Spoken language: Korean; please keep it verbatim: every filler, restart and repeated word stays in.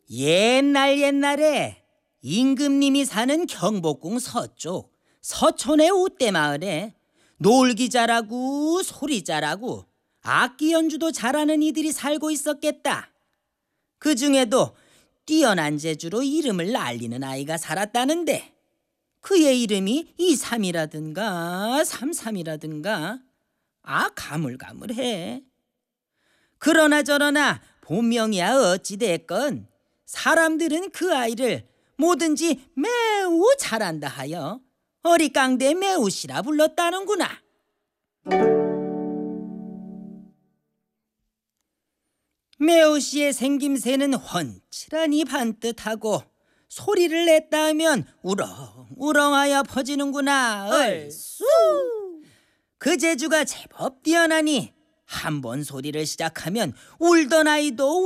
옛날 옛날에 임금님이 사는 경복궁 서쪽 서촌의 웃대마을에 놀기 잘하고 소리 잘하고 악기 연주도 잘하는 이들이 살고 있었겠다. 그 중에도 뛰어난 재주로 이름을 날리는 아이가 살았다는데 그의 이름이 이삼이라든가 삼삼이라든가 아 가물가물해. 그러나 저러나 본명이야 어찌됐건 사람들은 그 아이를 뭐든지 매우 잘한다 하여 어리깡대 매우시라 불렀다는구나. 매우시의 생김새는 훤칠하니 반듯하고 소리를 냈다 하면 우렁우렁하여 퍼지는구나. 얼쑤! 그 재주가 제법 뛰어나니 한 번 소리를 시작하면 울던 아이도